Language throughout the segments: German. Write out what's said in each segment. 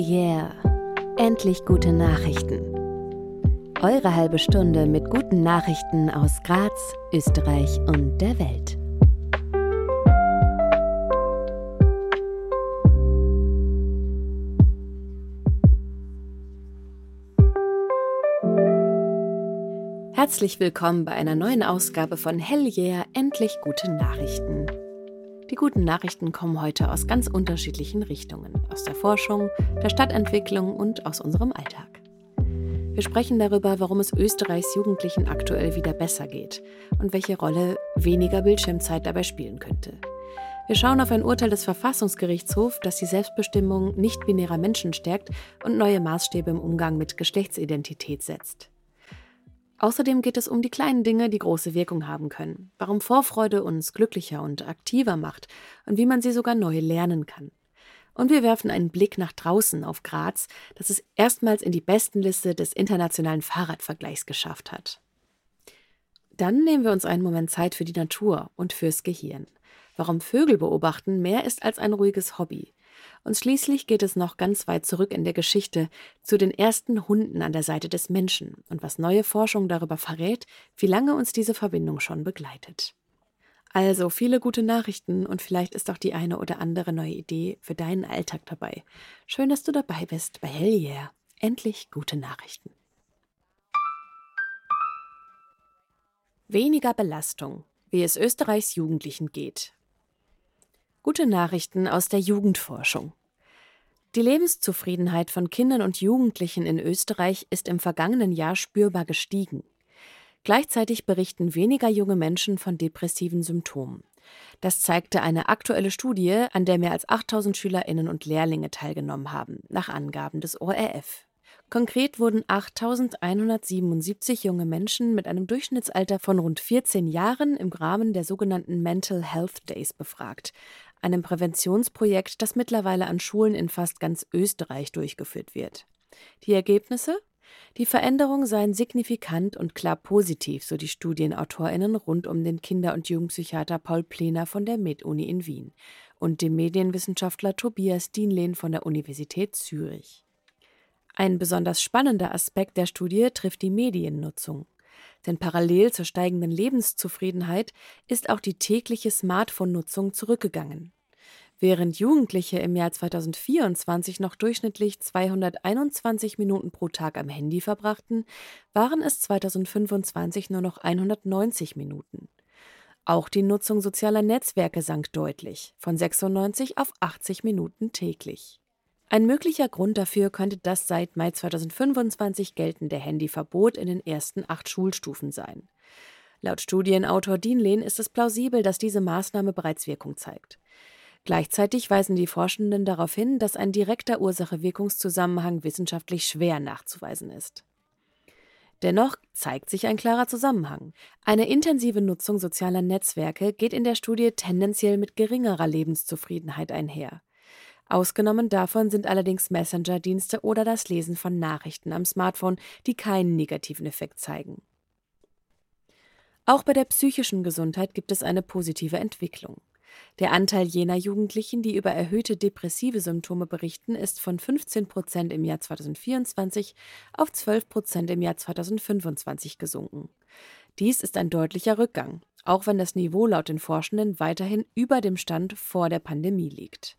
Yeah! Endlich gute Nachrichten. Eure halbe Stunde mit guten Nachrichten aus Graz, Österreich und der Welt. Herzlich willkommen bei einer neuen Ausgabe von Hell Yeah! Endlich gute Nachrichten. Die guten Nachrichten kommen heute aus ganz unterschiedlichen Richtungen, aus der Forschung, der Stadtentwicklung und aus unserem Alltag. Wir sprechen darüber, warum es Österreichs Jugendlichen aktuell wieder besser geht und welche Rolle weniger Bildschirmzeit dabei spielen könnte. Wir schauen auf ein Urteil des Verfassungsgerichtshofs, das die Selbstbestimmung nicht-binärer Menschen stärkt und neue Maßstäbe im Umgang mit Geschlechtsidentität setzt. Außerdem geht es um die kleinen Dinge, die große Wirkung haben können, warum Vorfreude uns glücklicher und aktiver macht und wie man sie sogar neu lernen kann. Und wir werfen einen Blick nach draußen auf Graz, das es erstmals in die Bestenliste des internationalen Fahrradvergleichs geschafft hat. Dann nehmen wir uns einen Moment Zeit für die Natur und fürs Gehirn. Warum Vögel beobachten mehr ist als ein ruhiges Hobby. Und schließlich geht es noch ganz weit zurück in der Geschichte zu den ersten Hunden an der Seite des Menschen und was neue Forschung darüber verrät, wie lange uns diese Verbindung schon begleitet. Also viele gute Nachrichten und vielleicht ist auch die eine oder andere neue Idee für deinen Alltag dabei. Schön, dass du dabei bist bei Hell Yeah! Endlich gute Nachrichten. Weniger Belastung, wie es Österreichs Jugendlichen geht. Gute Nachrichten aus der Jugendforschung. Die Lebenszufriedenheit von Kindern und Jugendlichen in Österreich ist im vergangenen Jahr spürbar gestiegen. Gleichzeitig berichten weniger junge Menschen von depressiven Symptomen. Das zeigte eine aktuelle Studie, an der mehr als 8.000 SchülerInnen und Lehrlinge teilgenommen haben, nach Angaben des ORF. Konkret wurden 8.177 junge Menschen mit einem Durchschnittsalter von rund 14 Jahren im Rahmen der sogenannten Mental Health Days befragt, einem Präventionsprojekt, das mittlerweile an Schulen in fast ganz Österreich durchgeführt wird. Die Ergebnisse? Die Veränderungen seien signifikant und klar positiv, so die StudienautorInnen rund um den Kinder- und Jugendpsychiater Paul Plener von der Med-Uni in Wien und dem Medienwissenschaftler Tobias Dienlein von der Universität Zürich. Ein besonders spannender Aspekt der Studie trifft die Mediennutzung. Denn parallel zur steigenden Lebenszufriedenheit ist auch die tägliche Smartphone-Nutzung zurückgegangen. Während Jugendliche im Jahr 2024 noch durchschnittlich 221 Minuten pro Tag am Handy verbrachten, waren es 2025 nur noch 190 Minuten. Auch die Nutzung sozialer Netzwerke sank deutlich, von 96 auf 80 Minuten täglich. Ein möglicher Grund dafür könnte das seit Mai 2025 geltende Handyverbot in den ersten 8 Schulstufen sein. Laut Studienautor Dienlein ist es plausibel, dass diese Maßnahme bereits Wirkung zeigt. Gleichzeitig weisen die Forschenden darauf hin, dass ein direkter Ursache-Wirkungszusammenhang wissenschaftlich schwer nachzuweisen ist. Dennoch zeigt sich ein klarer Zusammenhang. Eine intensive Nutzung sozialer Netzwerke geht in der Studie tendenziell mit geringerer Lebenszufriedenheit einher. Ausgenommen davon sind allerdings Messenger-Dienste oder das Lesen von Nachrichten am Smartphone, die keinen negativen Effekt zeigen. Auch bei der psychischen Gesundheit gibt es eine positive Entwicklung. Der Anteil jener Jugendlichen, die über erhöhte depressive Symptome berichten, ist von 15% im Jahr 2024 auf 12% im Jahr 2025 gesunken. Dies ist ein deutlicher Rückgang, auch wenn das Niveau laut den Forschenden weiterhin über dem Stand vor der Pandemie liegt.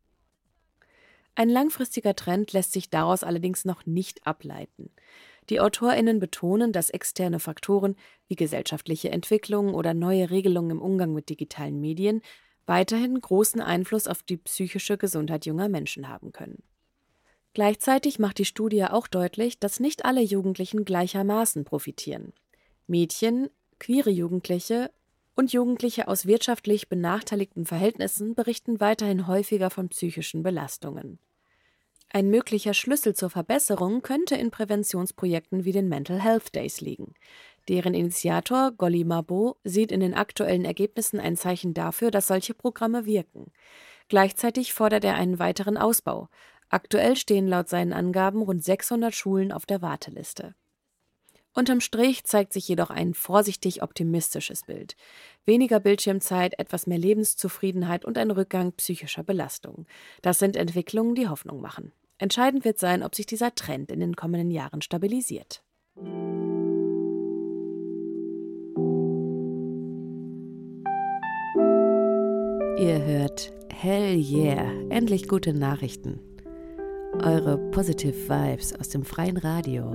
Ein langfristiger Trend lässt sich daraus allerdings noch nicht ableiten. Die AutorInnen betonen, dass externe Faktoren wie gesellschaftliche Entwicklungen oder neue Regelungen im Umgang mit digitalen Medien weiterhin großen Einfluss auf die psychische Gesundheit junger Menschen haben können. Gleichzeitig macht die Studie auch deutlich, dass nicht alle Jugendlichen gleichermaßen profitieren. Mädchen, queere Jugendliche und Jugendliche aus wirtschaftlich benachteiligten Verhältnissen berichten weiterhin häufiger von psychischen Belastungen. Ein möglicher Schlüssel zur Verbesserung könnte in Präventionsprojekten wie den Mental Health Days liegen. Deren Initiator Golly Mabo sieht in den aktuellen Ergebnissen ein Zeichen dafür, dass solche Programme wirken. Gleichzeitig fordert er einen weiteren Ausbau. Aktuell stehen laut seinen Angaben rund 600 Schulen auf der Warteliste. Unterm Strich zeigt sich jedoch ein vorsichtig optimistisches Bild. Weniger Bildschirmzeit, etwas mehr Lebenszufriedenheit und ein Rückgang psychischer Belastung. Das sind Entwicklungen, die Hoffnung machen. Entscheidend wird sein, ob sich dieser Trend in den kommenden Jahren stabilisiert. Ihr hört Hell Yeah, endlich gute Nachrichten. Eure Positive Vibes aus dem freien Radio.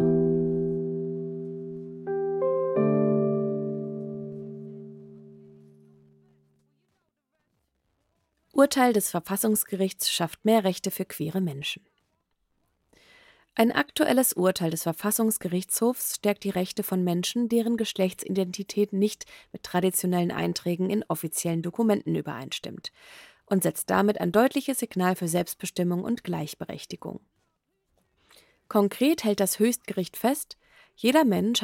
Urteil des Verfassungsgerichts schafft mehr Rechte für queere Menschen. Ein aktuelles Urteil des Verfassungsgerichtshofs stärkt die Rechte von Menschen, deren Geschlechtsidentität nicht mit traditionellen Einträgen in offiziellen Dokumenten übereinstimmt, und setzt damit ein deutliches Signal für Selbstbestimmung und Gleichberechtigung. Konkret hält das Höchstgericht fest, jeder Mensch